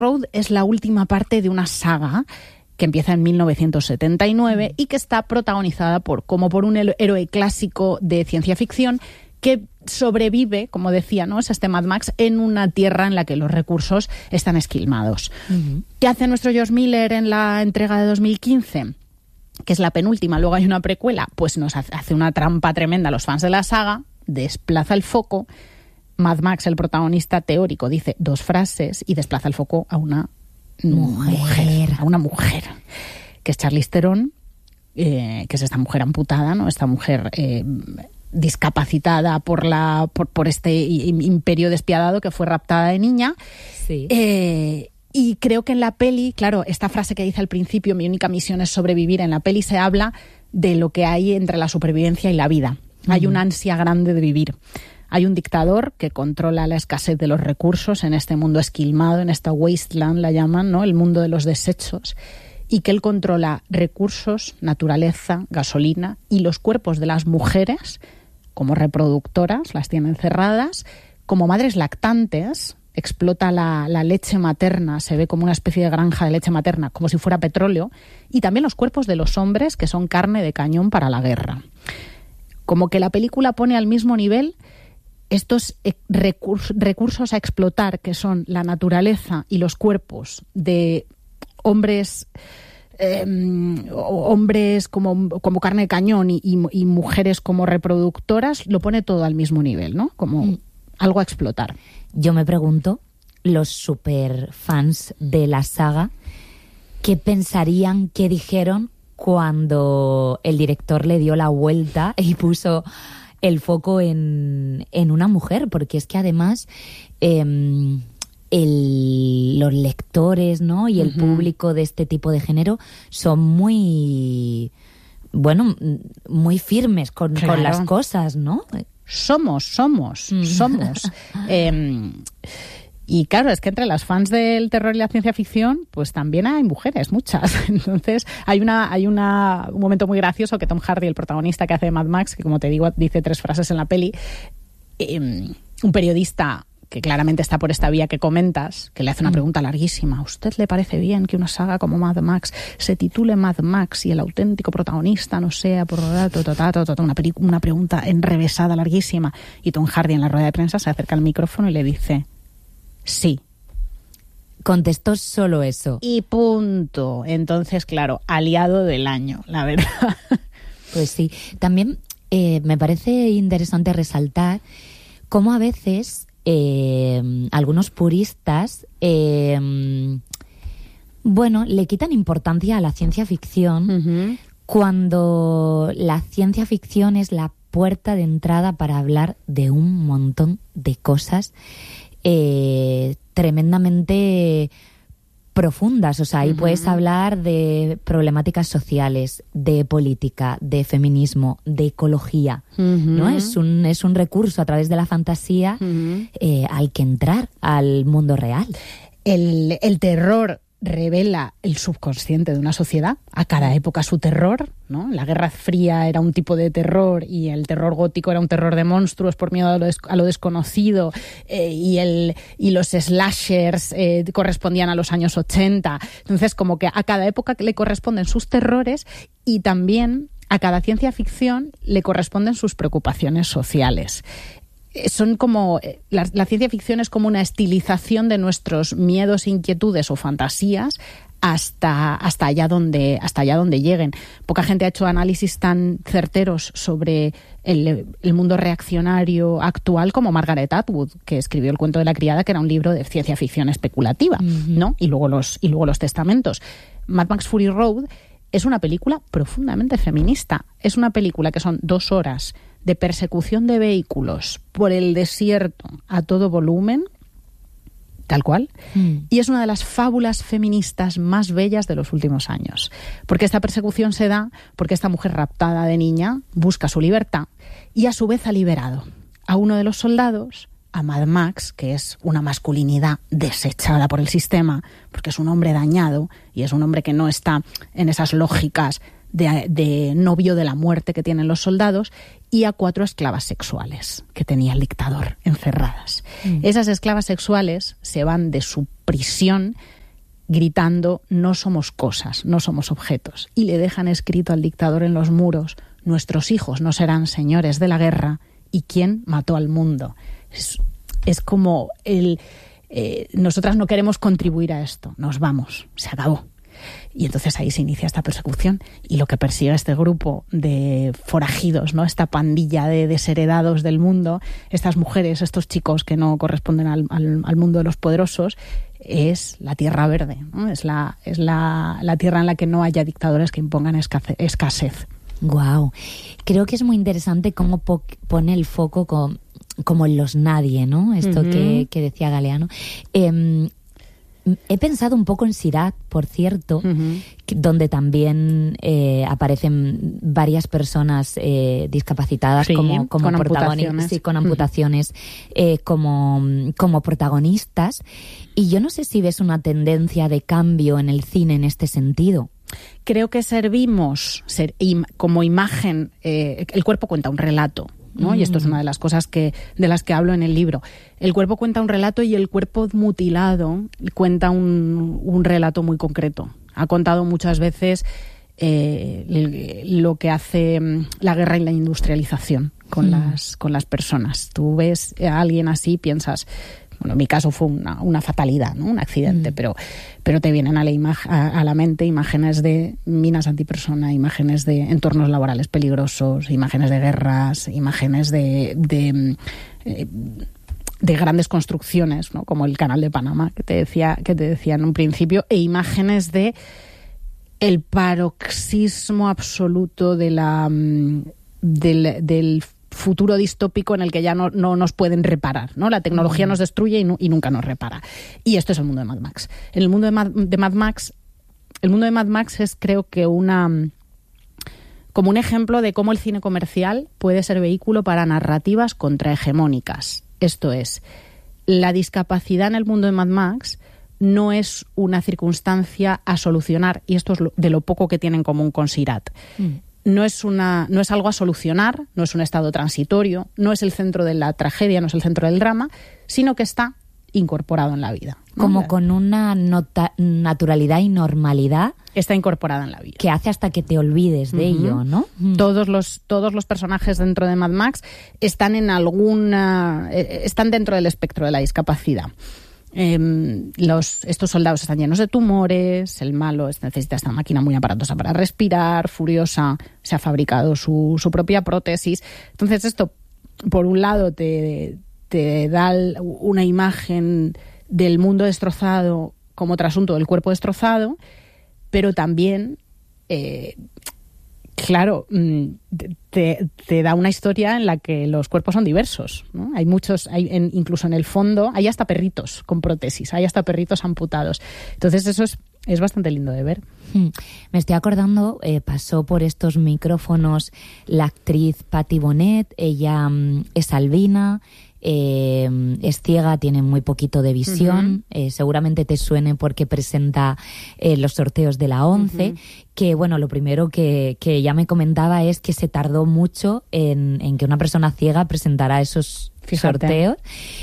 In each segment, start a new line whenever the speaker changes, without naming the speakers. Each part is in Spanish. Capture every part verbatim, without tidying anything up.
Road es la última parte de una saga que empieza en mil novecientos setenta y nueve y que está protagonizada por, como por un héroe clásico de ciencia ficción que sobrevive, como decía, ¿no? Es este Mad Max en una tierra en la que los recursos están esquilmados. Uh-huh. ¿Qué hace nuestro George Miller en la entrega de dos mil quince? Que es la penúltima, luego hay una precuela, pues nos hace una trampa tremenda a los fans de la saga, desplaza el foco. Mad Max, el protagonista teórico, dice dos frases y desplaza el foco a una mujer, mujer a una mujer, que es Charlize Theron, eh, que es esta mujer amputada, ¿no? Esta mujer eh, discapacitada por la por, por este imperio despiadado, que fue raptada de niña.
Sí.
Eh, y creo que en la peli, claro, esta frase que dice al principio, mi única misión es sobrevivir, en la peli se habla de lo que hay entre la supervivencia y la vida. Uh-huh. Hay una ansia grande de vivir. Hay un dictador que controla la escasez de los recursos en este mundo esquilmado, en esta wasteland la llaman, ¿no? El mundo de los desechos, y que él controla recursos, naturaleza, gasolina y los cuerpos de las mujeres como reproductoras, las tiene encerradas, como madres lactantes, explota la, la leche materna, se ve como una especie de granja de leche materna, como si fuera petróleo, y también los cuerpos de los hombres, que son carne de cañón para la guerra. Como que la película pone al mismo nivel estos recursos, recursos a explotar, que son la naturaleza y los cuerpos de hombres, eh, hombres como, como carne de cañón y, y, y mujeres como reproductoras, lo pone todo al mismo nivel, ¿no? Como mm. algo a explotar.
Yo me pregunto, los super fans de la saga, ¿qué pensarían, qué dijeron cuando el director le dio la vuelta y puso el foco en, en una mujer? Porque es que además eh, el, los lectores, ¿no? y el uh-huh. público de este tipo de género son muy, bueno, muy firmes con, claro. con las cosas, ¿no?
Somos, somos, mm. somos. eh, y claro, es que entre las fans del terror y la ciencia ficción, pues también hay mujeres, muchas. Entonces, hay una, hay una, un momento muy gracioso que Tom Hardy, el protagonista que hace de Mad Max, que como te digo, dice tres frases en la peli, eh, un periodista que claramente está por esta vía que comentas, que le hace una pregunta larguísima. ¿A usted le parece bien que una saga como Mad Max se titule Mad Max y el auténtico protagonista no sea por una, peli- una pregunta enrevesada, larguísima? Y Tom Hardy en la rueda de prensa se acerca al micrófono y le dice, sí.
Contestó solo eso.
Y punto. Entonces, claro, aliado del año, la verdad.
Pues sí. También eh, me parece interesante resaltar cómo a veces Eh, algunos puristas eh, bueno, le quitan importancia a la ciencia ficción uh-huh. cuando la ciencia ficción es la puerta de entrada para hablar de un montón de cosas eh, tremendamente profundas. O sea, ahí uh-huh. puedes hablar de problemáticas sociales, de política, de feminismo, de ecología, uh-huh. ¿no? Es un, es un recurso a través de la fantasía uh-huh. eh, al que entrar al mundo real.
El, el terror revela el subconsciente de una sociedad, a cada época su terror, ¿no? La Guerra Fría era un tipo de terror y el terror gótico era un terror de monstruos por miedo a lo, des- a lo desconocido eh, y, el, y los slashers eh, correspondían a los años ochenta. Entonces, como que a cada época le corresponden sus terrores y también a cada ciencia ficción le corresponden sus preocupaciones sociales. Son como la, la ciencia ficción es como una estilización de nuestros miedos, inquietudes o fantasías hasta hasta allá donde hasta allá donde lleguen. Poca gente ha hecho análisis tan certeros sobre el, el mundo reaccionario actual como Margaret Atwood, que escribió El cuento de la criada, que era un libro de ciencia ficción especulativa, uh-huh. ¿no? Y luego los y luego los testamentos. Mad Max Fury Road es una película profundamente feminista. Es una película que son dos horas de persecución de vehículos por el desierto a todo volumen, tal cual, mm. y es una de las fábulas feministas más bellas de los últimos años. Porque esta persecución se da porque esta mujer raptada de niña busca su libertad y a su vez ha liberado a uno de los soldados, a Mad Max, que es una masculinidad desechada por el sistema, porque es un hombre dañado y es un hombre que no está en esas lógicas de, de novio de la muerte que tienen los soldados, y a cuatro esclavas sexuales que tenía el dictador encerradas. Mm. Esas esclavas sexuales se van de su prisión gritando: no somos cosas, no somos objetos, y le dejan escrito al dictador en los muros: nuestros hijos no serán señores de la guerra, y quién mató al mundo. Es, es como el eh, nosotras no queremos contribuir a esto, nos vamos, se acabó. Y entonces ahí se inicia esta persecución, y lo que persigue este grupo de forajidos, ¿no? Esta pandilla de desheredados del mundo, estas mujeres, estos chicos que no corresponden al, al, al mundo de los poderosos, es la tierra verde, ¿no? Es la, es la, la tierra en la que no haya dictadores que impongan escasez. escasez.
Wow. Creo que es muy interesante cómo po- pone el foco con, como en los nadie, ¿no? Esto uh-huh. que, que decía Galeano. Eh, He pensado un poco en Sirat, por cierto, uh-huh. donde también eh, aparecen varias personas eh, discapacitadas sí, como, como
con
protagonistas,
amputaciones,
sí, con amputaciones uh-huh. eh, como, como protagonistas. Y yo no sé si ves una tendencia de cambio en el cine en este sentido.
Creo que servimos ser, im, como imagen, eh, el cuerpo cuenta un relato, ¿no? Mm. Y esto es una de las cosas que de las que hablo en el libro. El cuerpo cuenta un relato, y el cuerpo mutilado cuenta un, un relato muy concreto. Ha contado muchas veces eh, lo que hace la guerra y la industrialización con, mm. las, con las personas. Tú ves a alguien así, piensas... Bueno, en mi caso fue una, una fatalidad, ¿no? Un accidente, mm. pero, pero te vienen a la, imag- a, a la mente imágenes de minas antipersona, imágenes de entornos laborales peligrosos, imágenes de guerras, imágenes de, de, eh, de grandes construcciones, ¿no? Como el Canal de Panamá, que te decía, que te decía en un principio, e imágenes de el paroxismo absoluto de la, del, del futuro distópico en el que ya no, no nos pueden reparar, ¿no? La tecnología nos destruye y, no, y nunca nos repara. Y esto es el mundo de Mad Max. En el mundo de Mad, de Mad Max, el mundo de Mad Max es, creo que, una como un ejemplo de cómo el cine comercial puede ser vehículo para narrativas contrahegemónicas. Esto es, la discapacidad en el mundo de Mad Max no es una circunstancia a solucionar, y esto es lo, de lo poco que tiene en común con Sirat. Mm. No es, una, no es algo a solucionar, no es un estado transitorio, no es el centro de la tragedia, no es el centro del drama, sino que está incorporado en la vida, ¿no?
Como con una nota, naturalidad y normalidad.
Está incorporada en la vida.
Que hace hasta que te olvides de uh-huh. ello, ¿no?
Todos los, todos los personajes dentro de Mad Max están en alguna, eh, están dentro del espectro de la discapacidad. Eh, los, estos soldados están llenos de tumores, el malo necesita esta máquina muy aparatosa para respirar, Furiosa se ha fabricado su, su propia prótesis. Entonces esto, por un lado, te, te da una imagen del mundo destrozado como trasunto del cuerpo destrozado, pero también, eh, claro, te, te da una historia en la que los cuerpos son diversos, ¿no? Hay muchos, hay en, incluso en el fondo, hay hasta perritos con prótesis, hay hasta perritos amputados. Entonces eso es, es bastante lindo de ver.
Me estoy acordando, eh, pasó por estos micrófonos la actriz Patti Bonet, ella um, es albina, Eh, es ciega, tiene muy poquito de visión, uh-huh. eh, seguramente te suene porque presenta eh, los sorteos de la ONCE, uh-huh. que bueno, lo primero que, que ella me comentaba es que se tardó mucho en, en que una persona ciega presentara esos Fíjate. sorteos,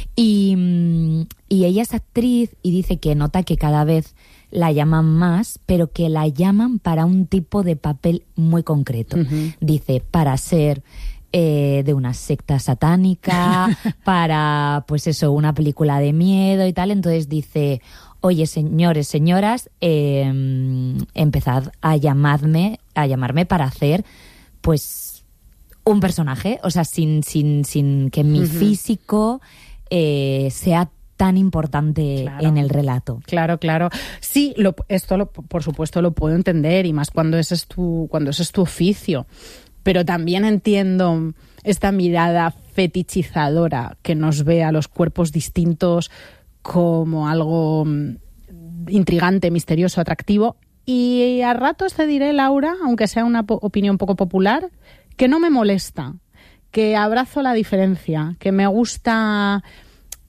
y, y ella es actriz y dice que nota que cada vez la llaman más, pero que la llaman para un tipo de papel muy concreto. Uh-huh. Dice, para ser Eh, de una secta satánica, para, pues eso, una película de miedo y tal. Entonces dice, oye, señores, señoras, eh, empezad a llamarme, a llamarme para hacer, pues, un personaje, o sea, sin, sin, sin que mi uh-huh. físico eh, sea tan importante claro. en el relato.
Claro, claro. Sí, lo, esto lo, por supuesto lo puedo entender, y más cuando ese es tu, cuando ese es tu oficio. Pero también entiendo esta mirada fetichizadora que nos ve a los cuerpos distintos como algo intrigante, misterioso, atractivo. Y a ratos te diré, Laura, aunque sea una po- opinión poco popular, que no me molesta, que abrazo la diferencia, que me gusta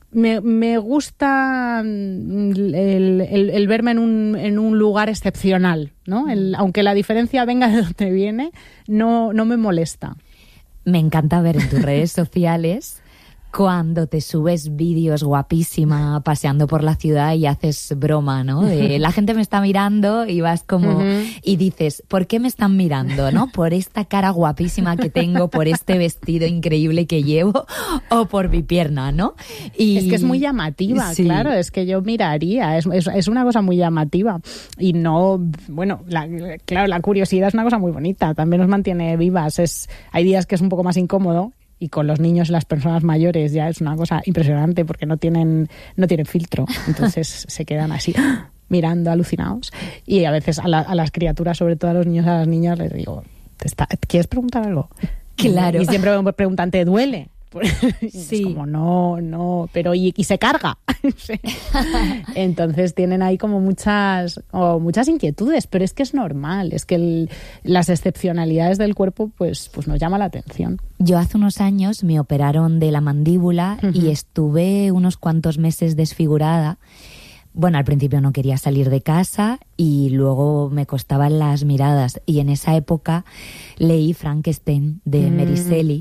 me, me gusta el, el, el verme en un, en un lugar excepcional, ¿no? El, aunque la diferencia venga de donde viene, no, no me molesta.
Me encanta ver en tus redes sociales cuando te subes vídeos guapísima paseando por la ciudad y haces broma, ¿no? De la gente me está mirando y vas como... Uh-huh. Y dices, ¿por qué me están mirando, no? ¿Por esta cara guapísima que tengo, por este vestido increíble que llevo o por mi pierna, ¿no? Y...
Es que es muy llamativa, sí. Claro, es que yo miraría, es, es, es una cosa muy llamativa. Y no... Bueno, la, claro, la curiosidad es una cosa muy bonita, también nos mantiene vivas. Es, hay días que es un poco más incómodo, y con los niños y las personas mayores ya es una cosa impresionante porque no tienen no tienen filtro, entonces se quedan así mirando alucinados. Y a veces a, la, a las criaturas, sobre todo a los niños y a las niñas, les digo, ¿te está, ¿quieres preguntar algo?
Claro.
Y siempre me preguntan, ¿te duele?
Sí.
Es como, no, no, pero y, y se carga. Sí. Entonces tienen ahí como muchas, oh, muchas inquietudes, pero es que es normal, es que el, las excepcionalidades del cuerpo pues, pues nos llama la atención.
Yo hace unos años me operaron de la mandíbula uh-huh. y estuve unos cuantos meses desfigurada. Bueno, al principio no quería salir de casa y luego me costaban las miradas. Y en esa época leí Frankenstein de mm. Mary Shelley.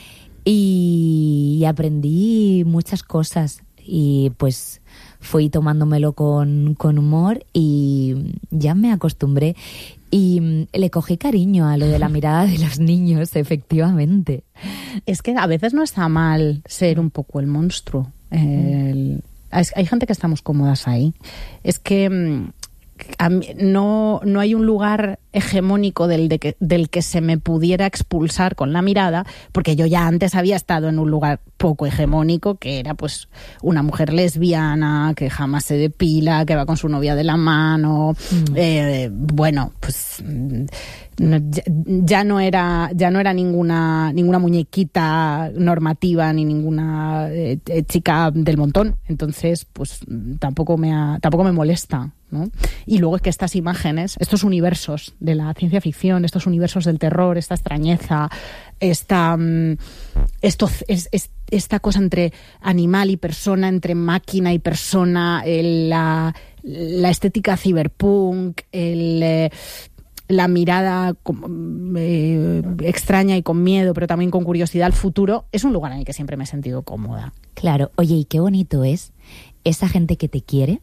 Y aprendí muchas cosas y pues fui tomándomelo con, con humor y ya me acostumbré y le cogí cariño a lo de la mirada de los niños, efectivamente.
Es que a veces no está mal ser un poco el monstruo. El, hay, hay gente que estamos cómodas ahí. Es que a mí, no, no hay un lugar hegemónico del, de que, del que se me pudiera expulsar con la mirada, porque yo ya antes había estado en un lugar poco hegemónico, que era pues una mujer lesbiana, que jamás se depila, que va con su novia de la mano, mm. eh, bueno, pues ya, ya no era ya no era ninguna ninguna muñequita normativa ni ninguna eh, chica del montón, entonces pues tampoco me ha, tampoco me molesta, ¿no? Y luego es que estas imágenes, estos universos de la ciencia ficción, estos universos del terror, esta extrañeza, esta, esto, es, es, esta cosa entre animal y persona, entre máquina y persona, el, la, la estética cyberpunk, el... Eh, la mirada eh, extraña y con miedo, pero también con curiosidad al futuro, es un lugar en el que siempre me he sentido cómoda.
Claro, oye, y qué bonito es esa gente que te quiere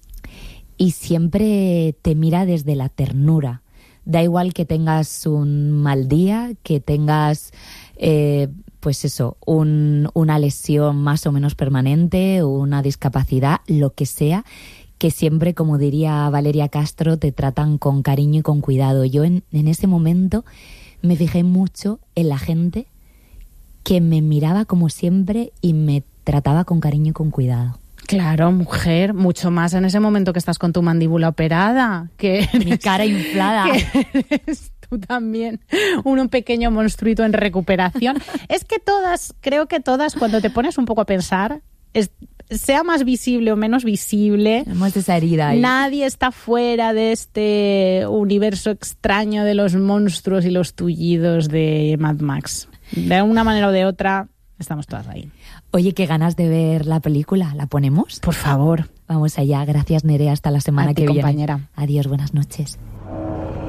y siempre te mira desde la ternura. Da igual que tengas un mal día, que tengas, eh, pues eso, un, una lesión más o menos permanente, una discapacidad, lo que sea, que siempre, como diría Valeria Castro, te tratan con cariño y con cuidado. Yo en, en ese momento me fijé mucho en la gente que me miraba como siempre y me trataba con cariño y con cuidado.
Claro, mujer, mucho más en ese momento que estás con tu mandíbula operada. Que eres,
mi cara inflada.
Que eres tú también un pequeño monstruito en recuperación. Es que todas, creo que todas, cuando te pones un poco a pensar... Es, sea más visible o menos visible,
tenemos esa herida ahí.
Nadie está fuera de este universo extraño de los monstruos y los tullidos de Mad Max. De una manera o de otra, estamos todas ahí.
Oye, qué ganas de ver la película. ¿La ponemos?
Por favor.
Vamos allá. Gracias, Nerea. Hasta la semana
a ti,
que viene.
Compañera.
Adiós, buenas noches.